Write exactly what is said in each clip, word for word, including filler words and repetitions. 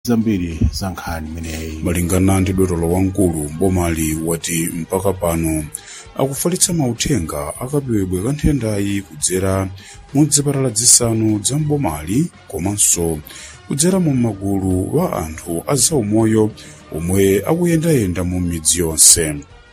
zambiri za nkhani imeneyi. Malingana ndi dotolo wamkulu mbomali wati mpaka pano akufalitsa mauthenga akapewedwe ka nthendayi kudzera mu zipatala zisanu za mbomali komanso kudzera mu magulu wa anthu a zaumoyo omwe akuyendayenda mu midzi yonse.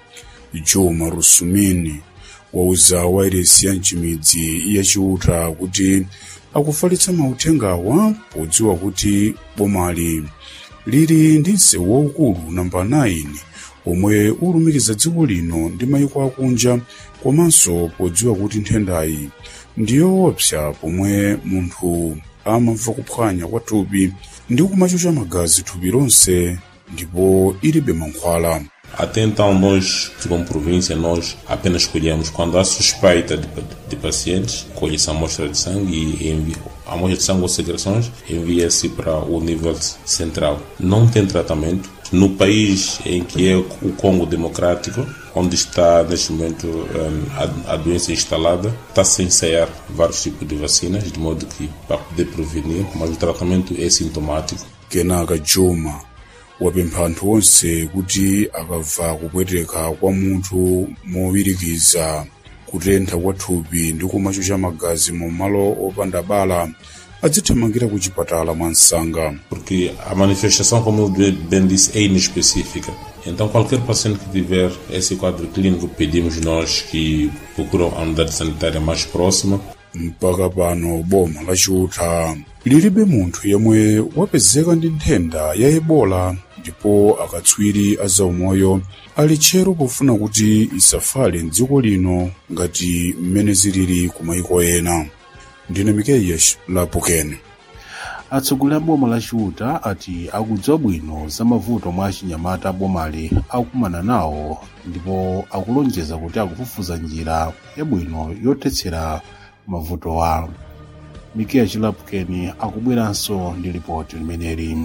Juma Rusumini wauza wairesi ya mchimidzi ya Chiuta kuti akufalitsa mauthengawa podziwa kuti bomali lili ndi msewu waukulu namba nine omwe ulumikiza dziko lino ndi mayiko akunja, komanso podziwa kuti nthendayi ndiyoopsa pomwe munthu amamva kuphwanya kwa thupi ndi kumachucha magazi thupi lonse ndipo ilibe mankhwala. Até então, nós, como província, nós apenas escolhemos quando há suspeita de, de pacientes, colhe-se a amostra de sangue e envia, a amostra de sangue ou secreções envia-se para o nível central. Não tem tratamento. No país em que é o Congo Democrático, onde está neste momento um, a, a doença instalada, está-se a ensaiar vários tipos de vacinas, de modo que para poder prevenir, mas o tratamento é sintomático. Kenaka Juma wapempha anthu onse kuti akamva kupweteka kwa munthu mowirikiza kutentha kwa thupi ndi kumachucha magazi mu malo opanda bala adzithamangira ku chipatala mwansanga. Porque a manifestação, como eu bem disse, é inespecífica. Então, qualquer paciente que tiver esse quadro clínico, pedimos nós que procuram a unidade sanitária mais próxima. Mpaka pano boma la Chiuta lilibe munthu yemwe wapezeka ndi nthenda ya Ebola, ndipo akatswiri a zaumoyo ali tchero pofuna kuti isafale m'dziko lino ngati mmene zilili ku mayiko ena. Ndine Mikeyesh Lapukeni. Atsogoleri a boma la Chiuta ati akudziwa bwino za mavuto mwa achinyamata bomali akumana nawo, ndipo akulonjeza kuti akufufuza njira yabwino yothetsera mavuto wa. Mikeyesh Lapukeni akubweranso ndi ripoti limeneli.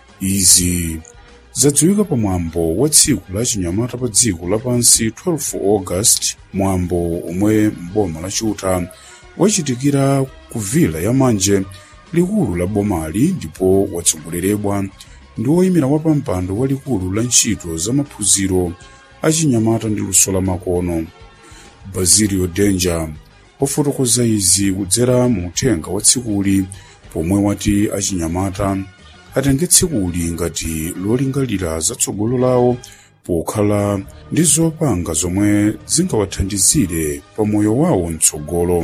Izi zadziwika pa mwambo wa tsiku la chinyamata pa dziko lapansi twelve August, mwambo omwe mboma la Chiuta wachitikira ku vila ya Manje likulu la bomali, ndipo watsogoleredwa ndi woyimira wapampando walikulu la ntchito za maphunziro achinyamata ndi luso la makono. Basilio Danger wafotokoza izi kudzera mu uthenga wa tsikuli, pomwe wati achinyamata atenge tsikuli ngati lolingalira zatsogolo lawo pokhala ndi zopanga zomwe zingawathandizire pa moyo wawo mtsogolo.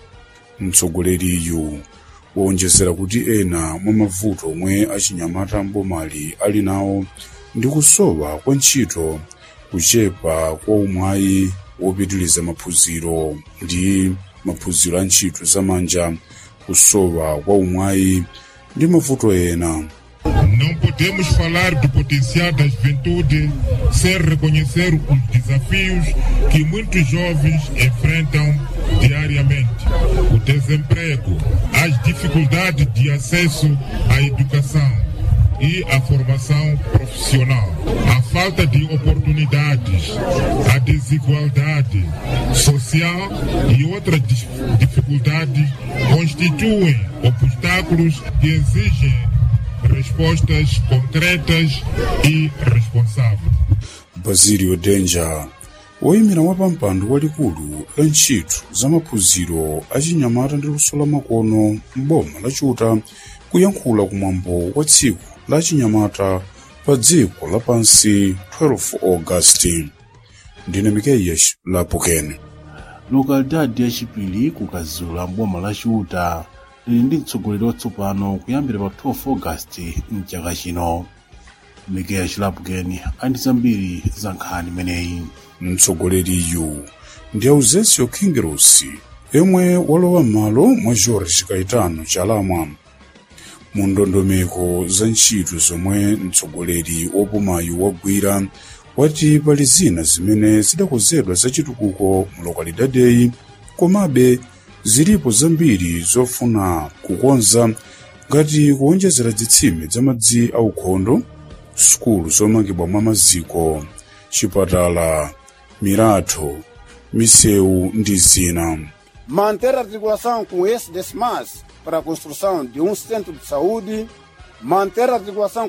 Mtsogoleriyu waonjezera kuti ena mwa mavuto omwe achinyamata mbomali ali nawo ndi kusowa kwa ntchito, kuchepa kwa umwayi wopitiliza maphunziro ndi maphunziro a ntchito zamanja, kusowa kwa umwayi ndi mavuto ena. Não podemos falar do potencial da juventude sem reconhecer os desafios que muitos jovens enfrentam diariamente. O desemprego, as dificuldades de acesso à educação e à formação profissional, a falta de oportunidades, a desigualdade social e outras dificuldades constituem obstáculos que exigem respostas concretas e responsáveis. Basilio Danger woyimira wapampando walikulu la ntchito za maphunziro achinyamata ndi luso la makono mboma la Chiuta kuyankhula kumwambo wa tsiku la chinyamata pa dziko lapansi twelve August. Ndine Mikeyesh Lapukeni. Lokalidadi ya Chipili kukazula mboma la Chiuta lili ndi mtsogoleri watsopano kuyambira pa twelve August mchaka chino. Mikeyesh Lapukeni andi zambiri za nkhani imeneyi. Mtsogoleriyu ndi Ausensio Kingirosi yemwe walowa m'malo mwa George Caetano Chalamwa. Mu ndondomeko za ntchito zomwe mtsogoleri wopumayu wagwira, wati pali zina zimene zidakonzedwa zachitukuko mu lokalidadeyi, komabe zilipo zambiri zofuna kukonza, ngati kuonjezera zitsime za madzi aukhondo, sukulu zomangidwa mwa maziko, chipatala, milatho, misewu ndi zina. Manter a articulação com esse DESMAS para a construção de um centro de saúde, manter a articulação